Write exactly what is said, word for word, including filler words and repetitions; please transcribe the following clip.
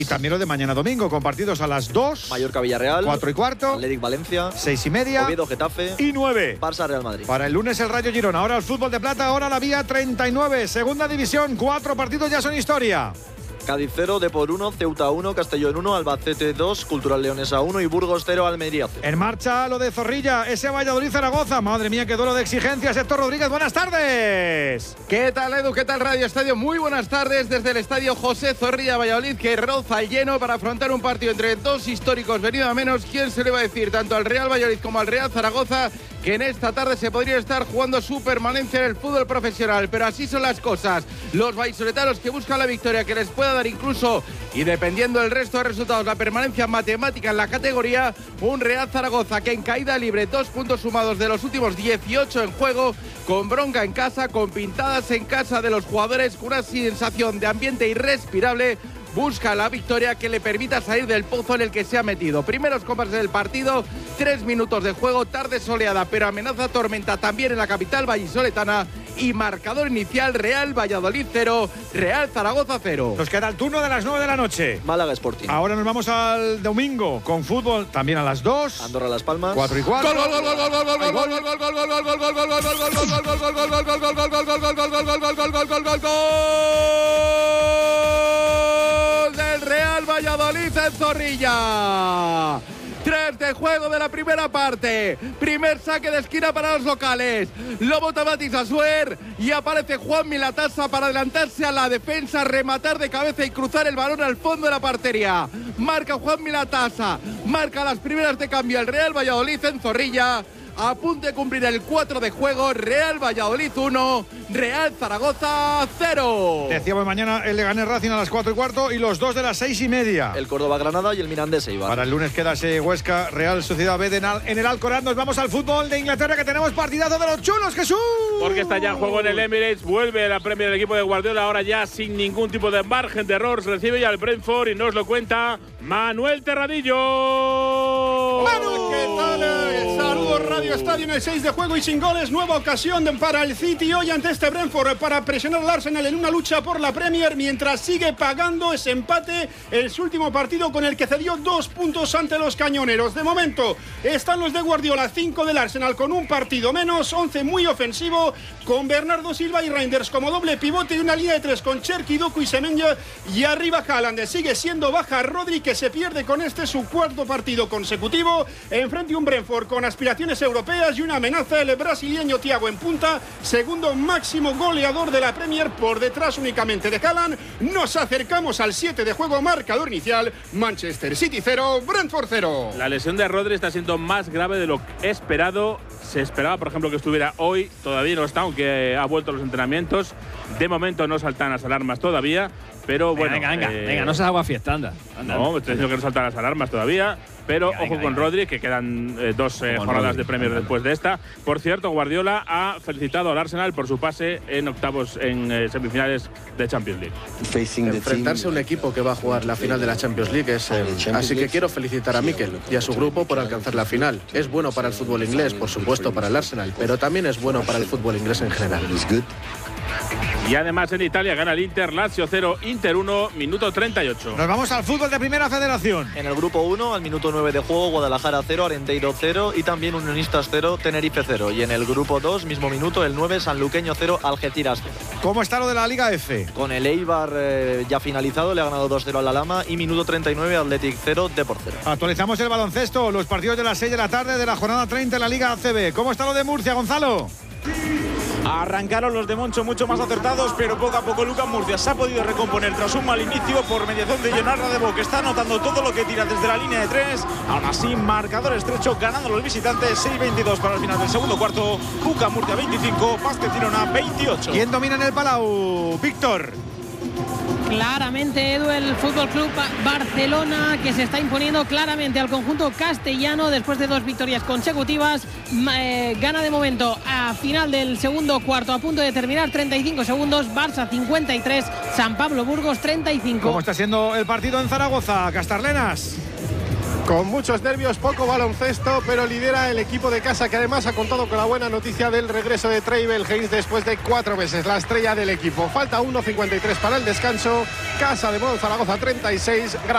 Y también lo de mañana domingo, con partidos a las dos. Mallorca-Villarreal. cuatro y cuarto. Athletic-Valencia. seis y media. Oviedo-Getafe. Y nueve. Barça-Real Madrid. Para el lunes el Rayo Girona. Ahora el fútbol de plata, ahora la vía treinta y nueve. Segunda división, cuatro partidos ya son historia. Cádiz cero, Depor uno, Ceuta uno, Castellón uno, Albacete dos, Cultural Leonesa uno y Burgos cero, Almería cero. En marcha lo de Zorrilla, ese Valladolid-Zaragoza. Madre mía, qué duelo de exigencias. Héctor Rodríguez, buenas tardes. ¿Qué tal, Edu? ¿Qué tal, Radio Estadio? Muy buenas tardes desde el estadio José Zorrilla Valladolid, que roza el lleno para afrontar un partido entre dos históricos venido a menos. ¿Quién se le va a decir tanto al Real Valladolid como al Real Zaragoza que en esta tarde se podría estar jugando su permanencia en el fútbol profesional? Pero así son las cosas. Los vallisoletanos que buscan la victoria que les pueda dar incluso, y dependiendo del resto de resultados, la permanencia matemática en la categoría. Un Real Zaragoza que en caída libre, dos puntos sumados de los últimos dieciocho en juego, con bronca en casa, con pintadas en casa de los jugadores, con una sensación de ambiente irrespirable. Busca la victoria que le permita salir del pozo en el que se ha metido. Primeros compases del partido, tres minutos de juego, tarde soleada, pero amenaza tormenta también en la capital vallisoletana. Y marcador inicial: Real Valladolid cero, Real Zaragoza cero. Nos queda el turno de las nueve de la noche. Málaga Sporting. Ahora nos vamos al domingo con fútbol también a las dos. Andorra Las Palmas. cuatro y cuarto. Gol, gol, gol, gol, gol, gol, gol, gol, gol, gol, gol, gol, gol, gol, gol, gol, del Real Valladolid en Zorrilla. Tres de juego de la primera parte. Primer saque de esquina para los locales. Lo bota Matis Asuer y aparece Juan Milatasa para adelantarse a la defensa, rematar de cabeza y cruzar el balón al fondo de la portería. Marca Juan Milatasa. Marca las primeras de cambio el Real Valladolid en Zorrilla. A punto de cumplir el cuatro de juego. Real Valladolid uno, Real Zaragoza cero. Decíamos mañana el Leganés Racing a las cuatro y cuarto y los dos de las seis y media. El Córdoba Granada y el Mirandés Eibar. Para el lunes queda ese Huesca Real Sociedad B de en el Alcoraz. Nos vamos al fútbol de Inglaterra, que tenemos partidazo de los chulos, Jesús. Porque está ya en juego en el Emirates. Vuelve la Premier del equipo de Guardiola, ahora ya sin ningún tipo de margen de error. Se recibe ya el Brentford y nos lo cuenta Manuel Terradillo. ¡Manu! ¿Qué tal? Saludos, Radio Estadio en el seis de juego y sin goles. Nueva ocasión para el City hoy ante este Brentford para presionar al Arsenal en una lucha por la Premier, mientras sigue pagando ese empate en su último partido, con el que cedió dos puntos ante los cañoneros. De momento están los de Guardiola, cinco del Arsenal con un partido menos, once muy ofensivo, con Bernardo Silva y Reinders como doble pivote y una línea de tres con Cherki, Doku y Semenya, y arriba Haaland. Sigue siendo baja Rodri, que se pierde con este su cuarto partido consecutivo. Enfrente un Brentford con aspiraciones europeas y una amenaza, el brasileño Thiago en punta, segundo máximo goleador de la Premier, por detrás únicamente de Haaland. Nos acercamos al siete de juego, marcador inicial: Manchester City cero, Brentford cero. La lesión de Rodri está siendo más grave de lo esperado. Se esperaba, por ejemplo, que estuviera hoy. Todavía no está, aunque ha vuelto a los entrenamientos. De momento no saltan las alarmas todavía. Pero bueno, venga, venga, eh, venga, no se haga fiesta, anda. anda no, estoy diciendo que no saltan las alarmas todavía. Pero venga, ojo venga, con venga. Rodri, que quedan eh, dos eh, jornadas Rodri, de Premier venga. después de esta. Por cierto, Guardiola ha felicitado al Arsenal por su pase en octavos, en eh, semifinales de Champions League. Enfrentarse a un equipo que va a jugar la final de la Champions League es eh, así que quiero felicitar a Mikel y a su grupo por alcanzar la final. Es bueno para el fútbol inglés, por supuesto para el Arsenal, pero también es bueno para el fútbol inglés en general. Y además en Italia gana el Inter, Lazio cero, Inter uno, minuto treinta y ocho. Nos vamos al fútbol de Primera Federación. En el grupo uno, al minuto nueve de juego, Guadalajara cero, Arenteiro cero y también Unionistas cero, Tenerife cero. Y en el grupo dos, mismo minuto, el nueve, Sanluqueño cero, Algeciras cero. ¿Cómo está lo de la Liga F? Con el Eibar eh, ya finalizado, le ha ganado dos cero al Alhama y minuto treinta y nueve, Athletic cero, Depor cero. Actualizamos el baloncesto, los partidos de las seis de la tarde de la jornada treinta en la Liga A C B. ¿Cómo está lo de Murcia, Gonzalo? Arrancaron los de Moncho mucho más acertados, pero poco a poco Lucas Murcia se ha podido recomponer tras un mal inicio por mediación de Leonardo Debo, que está anotando todo lo que tira desde la línea de tres. Aún así, marcador estrecho, ganando los visitantes, seis veintidós para el final del segundo cuarto. Cuca Murcia veinticinco, Vázquez Girona veintiocho. ¿Quién domina en el Palau? Víctor. Claramente, Edu, el Fútbol Club Barcelona, que se está imponiendo claramente al conjunto castellano después de dos victorias consecutivas. Eh, gana de momento a final del segundo cuarto, a punto de terminar, treinta y cinco segundos. Barça cincuenta y tres, San Pablo Burgos treinta y cinco. ¿Cómo está siendo el partido en Zaragoza, Castarlenas? Con muchos nervios, poco baloncesto, pero lidera el equipo de casa, que además ha contado con la buena noticia del regreso de Treibel Haynes después de cuatro meses, la estrella del equipo. Falta uno cincuenta y tres para el descanso. Casa de Modo Zaragoza treinta y seis.